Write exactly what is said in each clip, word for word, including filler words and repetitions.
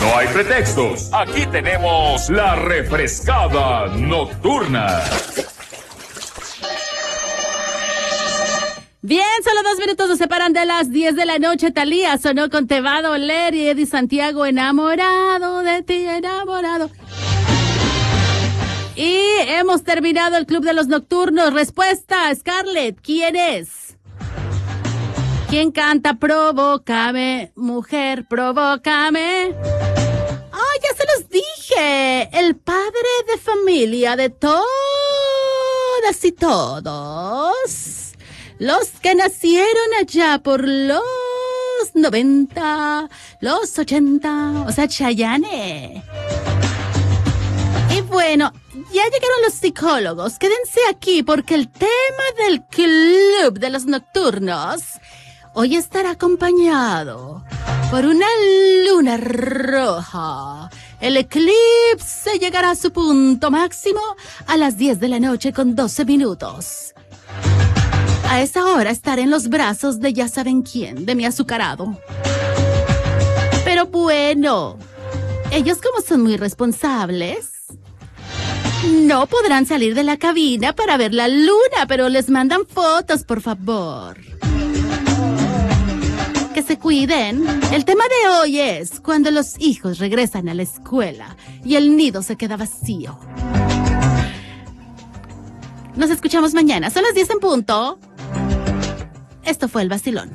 No hay pretextos. Aquí tenemos la refrescada nocturna. Bien, solo dos minutos nos separan de las diez de la noche. Thalía sonó con Te va a doler y Eddie Santiago, enamorado de ti, enamorado. Y hemos terminado el Club de los Nocturnos. Respuesta, Scarlett, ¿quién es? ¿Quién canta Provócame, mujer, provócame? ¡Ah, ya se los dije! El padre de familia de todas y todos. Los que nacieron allá por los noventa, los ochenta, o sea, Chayanne. Y bueno, ya llegaron los psicólogos. Quédense aquí porque el tema del Club de los Nocturnos hoy estará acompañado por una luna roja. El eclipse llegará a su punto máximo a las diez de la noche con doce minutos. A esa hora estaré en los brazos de ya saben quién, de mi azucarado. Pero bueno, ellos como son muy responsables, no podrán salir de la cabina para ver la luna, pero les mandan fotos, por favor. Que se cuiden. El tema de hoy es cuando los hijos regresan a la escuela y el nido se queda vacío. Nos escuchamos mañana. Son las diez en punto. Esto fue El Vacilón.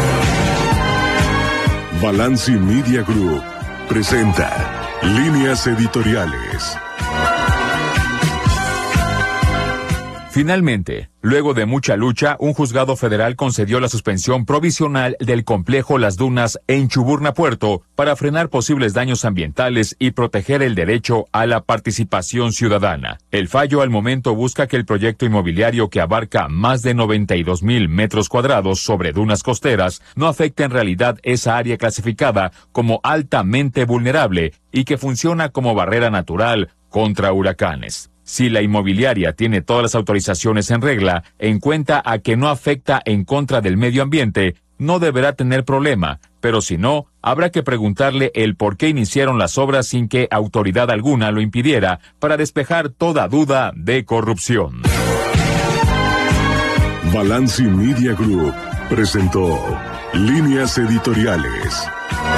Balanci Media Group presenta Líneas Editoriales. Finalmente, luego de mucha lucha, un juzgado federal concedió la suspensión provisional del complejo Las Dunas en Chuburná Puerto para frenar posibles daños ambientales y proteger el derecho a la participación ciudadana. El fallo al momento busca que el proyecto inmobiliario que abarca más de noventa y dos mil metros cuadrados sobre dunas costeras no afecte en realidad esa área clasificada como altamente vulnerable y que funciona como barrera natural contra huracanes. Si la inmobiliaria tiene todas las autorizaciones en regla, en cuenta a que no afecta en contra del medio ambiente, no deberá tener problema, pero si no, habrá que preguntarle el por qué iniciaron las obras sin que autoridad alguna lo impidiera para despejar toda duda de corrupción. Balanci Media Group presentó Líneas Editoriales.